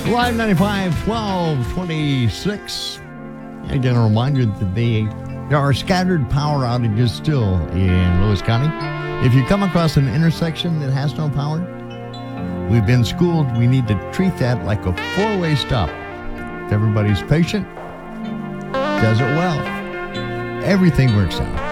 Live 95, 12, 26. Again, a reminder that there are scattered power outages still in Lewis County. If you come across an intersection that has no power, we've been schooled. We need to treat that like a four-way stop. If everybody's patient, does it well, everything works out.